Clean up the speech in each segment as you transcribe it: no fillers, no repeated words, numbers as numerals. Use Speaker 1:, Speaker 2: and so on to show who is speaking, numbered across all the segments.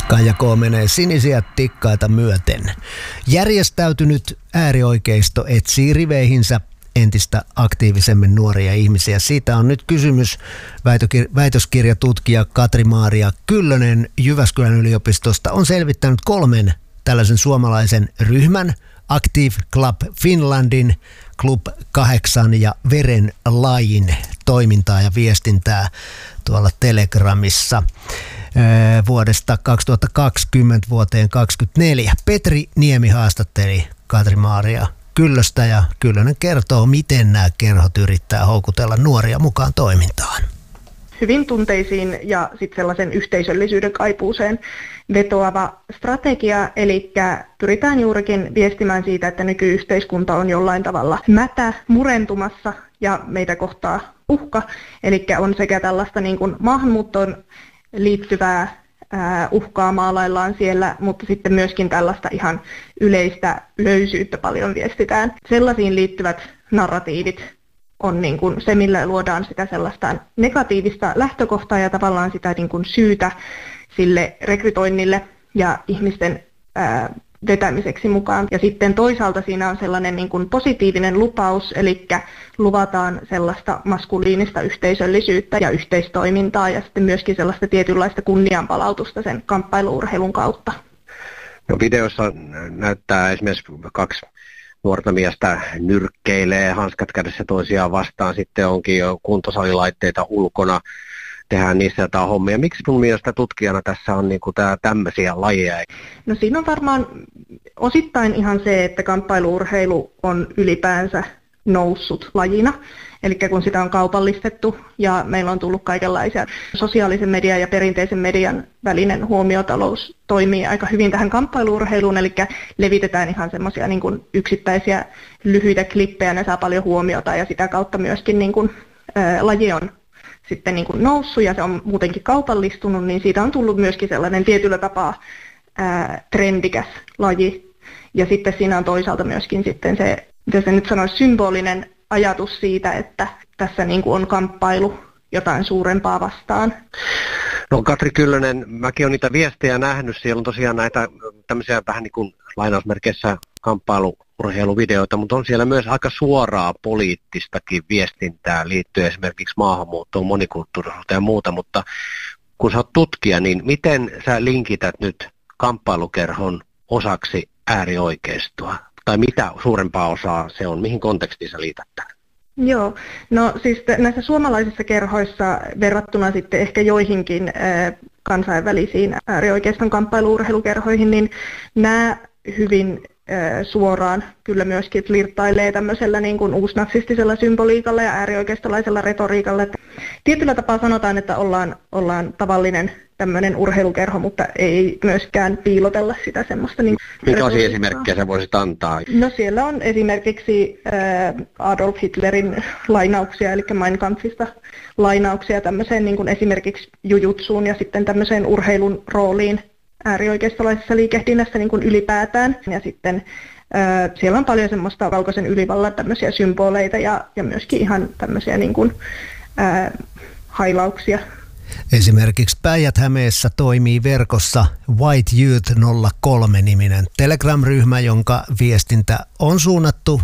Speaker 1: Kaijako menee sinisiä tikkaita myöten. Järjestäytynyt äärioikeisto etsii riveihinsä entistä aktiivisemmin nuoria ihmisiä. Siitä on nyt kysymys. Väitöskirjatutkija Katri-Maaria Kyllönen Jyväskylän yliopistosta on selvittänyt 3 tällaisen suomalaisen ryhmän, Active Club Finlandin, Club 8 ja Veren lajin toimintaa ja viestintää tuolla Telegramissa vuodesta 2020 vuoteen 2024. Petri Niemi haastatteli Katri-Maaria Kyllöstä ja Kyllönen kertoo, miten nämä kerhot yrittää houkutella nuoria mukaan toimintaan.
Speaker 2: Hyvin tunteisiin ja sitten sellaisen yhteisöllisyyden kaipuuseen vetoava strategia, eli pyritään juurikin viestimään siitä, että nykyyhteiskunta on jollain tavalla mätä, murentumassa ja meitä kohtaa uhka, eli on sekä tällaista niin kuin maahanmuuttoon liittyvää uhkaa maalaillaan siellä, mutta sitten myöskin tällaista ihan yleistä löysyyttä paljon viestitään. Sellaisiin liittyvät narratiivit on niin kuin se, millä luodaan sitä sellaista negatiivista lähtökohtaa ja tavallaan sitä niin kuin syytä sille rekrytoinnille ja ihmisten vetämiseksi mukaan. Ja sitten toisaalta siinä on sellainen niin kuin positiivinen lupaus, eli luvataan sellaista maskuliinista yhteisöllisyyttä ja yhteistoimintaa ja sitten myöskin sellaista tietynlaista kunnianpalautusta sen kamppailuurheilun kautta.
Speaker 3: No, videossa näyttää esimerkiksi 2 nuorta miestä nyrkkeilee, hanskat kädessä toisiaan vastaan, sitten onkin jo kuntosalilaitteita ulkona, tehdään niissä jotain hommia. Miksi sun mielestä tutkijana tässä on niinku tämmöisiä lajeja?
Speaker 2: No siinä on varmaan osittain ihan se, että kamppailuurheilu on ylipäänsä noussut lajina. Eli kun sitä on kaupallistettu ja meillä on tullut kaikenlaisia sosiaalisen median ja perinteisen median välinen huomiotalous toimii aika hyvin tähän kamppailuurheiluun, eli levitetään ihan semmoisia niin kuin yksittäisiä lyhyitä klippejä, ne saa paljon huomiota ja sitä kautta myöskin niin kuin, laji on sitten niin kuin noussut ja se on muutenkin kaupallistunut, niin siitä on tullut myöskin sellainen tietyllä tapaa trendikäs laji. Ja sitten siinä on toisaalta myöskin sitten se, mitä se nyt sanoisi, symbolinen ajatus siitä, että tässä niin kuin on kamppailu jotain suurempaa vastaan.
Speaker 3: No, Katri Kyllönen, mäkin olen niitä viestejä nähnyt. Siellä on tosiaan näitä tämmöisiä vähän niin kuin lainausmerkeissä kamppailuurheiluvideoita, mutta on siellä myös aika suoraa poliittistakin viestintää liittyen esimerkiksi maahanmuuttoon, monikulttuurisuuteen ja muuta, mutta kun sä oot tutkija, niin miten sä linkität nyt kamppailukerhon osaksi äärioikeistoa? Tai mitä suurempaa osaa se on? Mihin kontekstiin sä liität tämän?
Speaker 2: Joo, no siis näissä suomalaisissa kerhoissa verrattuna sitten ehkä joihinkin kansainvälisiin äärioikeiston kamppailu-urheilukerhoihin, niin nämä hyvin suoraan kyllä myöskin flirttailee tämmöisellä niin kuin uusnatsistisella symboliikalla ja äärioikeistolaisella retoriikalla. Että tietyllä tapaa sanotaan, että ollaan tavallinen tämmöinen urheilukerho, mutta ei myöskään piilotella sitä semmoista. Niin
Speaker 3: minkälaisia esimerkkejä sä voisit antaa?
Speaker 2: No siellä on esimerkiksi Adolf Hitlerin lainauksia, eli Mein Kampfista lainauksia tämmöiseen niin kuin esimerkiksi jujutsuun ja sitten tämmöiseen urheilun rooliin äärioikeistolaisessa liikehdinnässä niin kuin ylipäätään. Ja sitten siellä on paljon semmoista valkoisen ylivallan tämmöisiä symboleita ja myöskin ihan tämmöisiä niin kuin, hailauksia.
Speaker 1: Esimerkiksi Päijät-Hämeessä toimii verkossa White Youth 03-niminen Telegram-ryhmä, jonka viestintä on suunnattu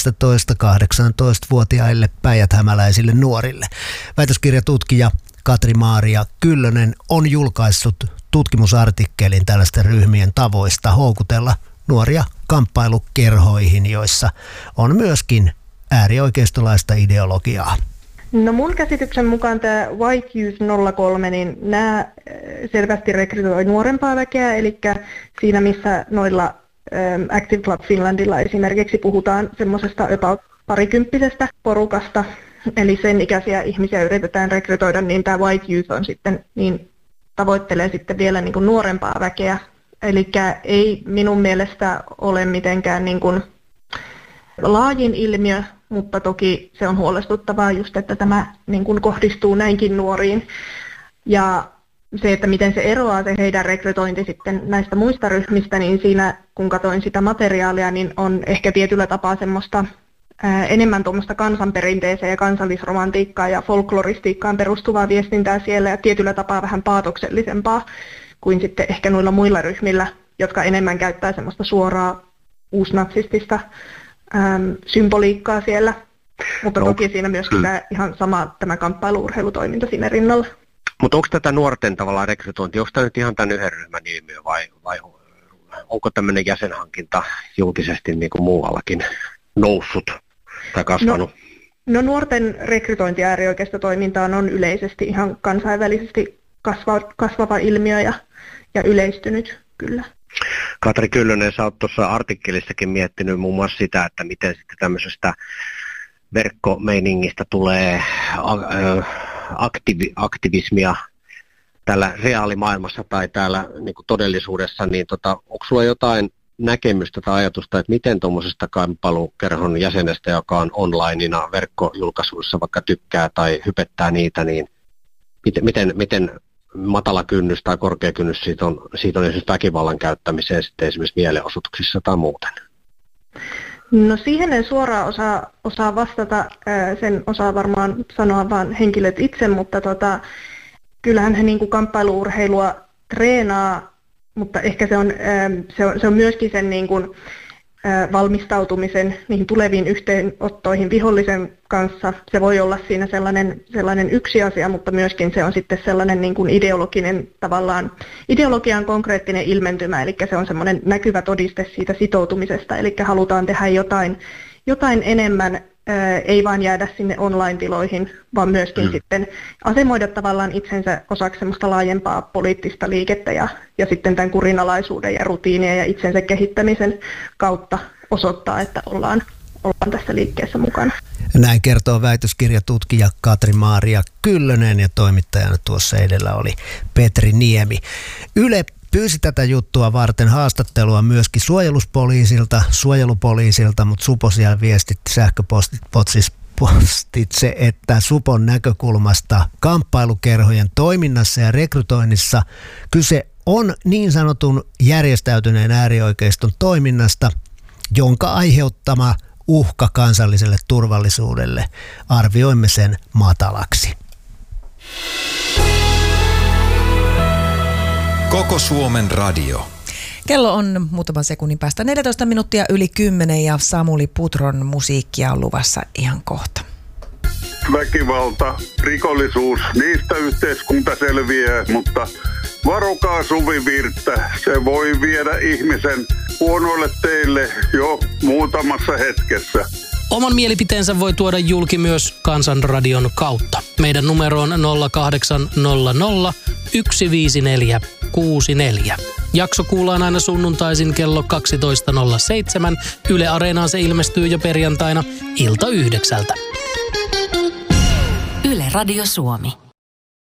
Speaker 1: 15-18-vuotiaille päijäthämäläisille nuorille. Väitöskirjatutkija Katri-Maaria Kyllönen on julkaissut tutkimusartikkelin tällaisten ryhmien tavoista houkutella nuoria kamppailukerhoihin, joissa on myöskin äärioikeistolaista ideologiaa.
Speaker 2: No mun käsityksen mukaan tämä White Youth 03, niin nämä selvästi rekrytoi nuorempaa väkeä, eli siinä missä noilla Active Club Finlandilla esimerkiksi puhutaan semmoisesta about parikymppisestä porukasta, eli sen ikäisiä ihmisiä yritetään rekrytoida, niin tämä White Youth on sitten, niin tavoittelee sitten vielä niin kuin nuorempaa väkeä, eli ei minun mielestä ole mitenkään niin kuin laajin ilmiö, mutta toki se on huolestuttavaa just, että tämä niin kuin kohdistuu näinkin nuoriin. Ja se, että miten se eroaa se heidän rekrytointi sitten näistä muista ryhmistä, niin siinä kun katsoin sitä materiaalia, niin on ehkä tietyllä tapaa semmoista enemmän tuommoista kansanperinteeseen ja kansallisromantiikkaan ja folkloristiikkaan perustuvaa viestintää siellä ja tietyllä tapaa vähän paatoksellisempaa kuin sitten ehkä noilla muilla ryhmillä, jotka enemmän käyttää semmoista suoraa uusnatsistista symboliikkaa siellä. Mutta toki siinä myöskin tämä ihan sama tämä kamppailu-urheilutoiminta siinä rinnalla.
Speaker 3: Mutta onko tätä nuorten tavallaan rekrytointi, onko tämä nyt ihan tämän yhden ryhmän ilmiö vai onko tämmöinen jäsenhankinta julkisesti niin kuin muuallakin noussut tai kasvanut?
Speaker 2: No nuorten rekrytointi- ja äärioikeistotoimintaan on yleisesti ihan kansainvälisesti kasvava ilmiö ja yleistynyt kyllä.
Speaker 3: Katri Kyllönen, sä oot tuossa artikkelissakin miettinyt muun muassa sitä, että miten sitten tämmöisestä verkkomeiningistä tulee aktivismia täällä reaalimaailmassa tai täällä niin kuin todellisuudessa, niin onko sulla jotain näkemystä tai ajatusta, että miten tuommoisesta kamppailukerhon jäsenestä, joka on onlineina verkkojulkaisuissa vaikka tykkää tai hypettää niitä, niin miten matala kynnys tai korkea kynnys siitä on esimerkiksi väkivallan käyttämiseen sitten esimerkiksi mielenosoituksissa tai muuten?
Speaker 2: No siihen en suoraan osaa vastata, sen osaa varmaan sanoa vaan henkilöt itse, mutta kyllähän he niin kuin kamppailu-urheilua treenaa, mutta ehkä se on myöskin sen niin kuin, valmistautumisen niihin tuleviin yhteenottoihin vihollisen kanssa. Se voi olla siinä sellainen yksi asia, mutta myöskin se on sitten sellainen niin kuin ideologian konkreettinen ilmentymä, eli se on semmoinen näkyvä todiste siitä sitoutumisesta, eli halutaan tehdä jotain enemmän, ei vain jäädä sinne online-tiloihin, vaan myöskin sitten asemoida tavallaan itsensä osaksi semmoista laajempaa poliittista liikettä ja sitten tämän kurinalaisuuden ja rutiinien ja itsensä kehittämisen kautta osoittaa, että ollaan tässä liikkeessä mukana.
Speaker 1: Näin kertoo väitöskirjatutkija Katri-Maaria Kyllönen ja toimittajana tuossa edellä oli Petri Niemi. Yle pyysi tätä juttua varten haastattelua myöskin suojelupoliisilta, mutta Supo siellä viestitti sähköpostitse, että Supon näkökulmasta kamppailukerhojen toiminnassa ja rekrytoinnissa kyse on niin sanotun järjestäytyneen äärioikeiston toiminnasta, jonka aiheuttama uhka kansalliselle turvallisuudelle. Arvioimme sen matalaksi.
Speaker 4: Koko Suomen radio.
Speaker 5: Kello on muutaman sekunnin päästä 14 minuuttia yli 10 ja Samuli Putron musiikkia on luvassa ihan kohta.
Speaker 6: Väkivalta, rikollisuus, niistä yhteiskunta selviää, mutta varokaa suvivirttä. Se voi viedä ihmisen huonoille teille jo muutamassa hetkessä.
Speaker 7: Oman mielipiteensä voi tuoda julki myös Kansanradion kautta. Meidän numero on 0800 154 64. Jakso kuullaan aina sunnuntaisin kello 12.07. Yle Areenaan se ilmestyy jo perjantaina ilta 9.
Speaker 8: Yle Radio Suomi.